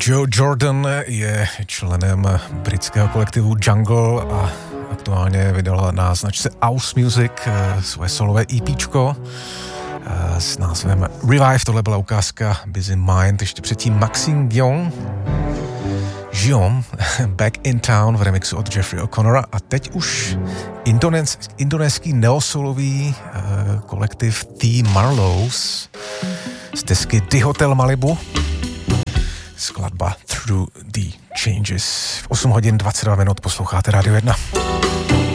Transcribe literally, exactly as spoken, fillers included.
Joe Jordan je členem britského kolektivu Jungle a aktuálně vydala na značce House Music svoje solové EPčko s názvem Revive. Tohle byla ukázka Busy Mind, ještě předtím Maxine Gion, Gion, Back in Town v remixu od Jeffrey O'Connora a teď už indonés, indonéský neosoulový uh, kolektiv The Marlows z desky The Hotel Malibu, skladba Through the Changes. V osm hodin dvacet dva minut posloucháte Radio jedna.